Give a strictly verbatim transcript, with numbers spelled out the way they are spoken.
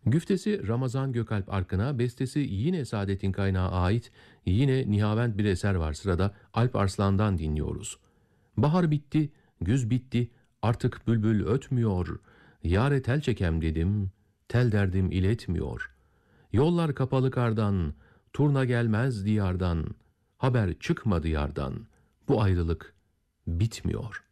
Güftesi Ramazan Gökalp Arkın'a, bestesi yine Saadettin Kaynağı ait, yine nihavent bir eser var sırada, Alp Arslan'dan dinliyoruz. Bahar bitti, güz bitti, artık bülbül ötmüyor. Yâre tel çekem dedim, tel derdim iletmiyor. Yollar kapalı kardan, turna gelmez diyardan, haber çıkmadı yardan, bu ayrılık bitmiyor.''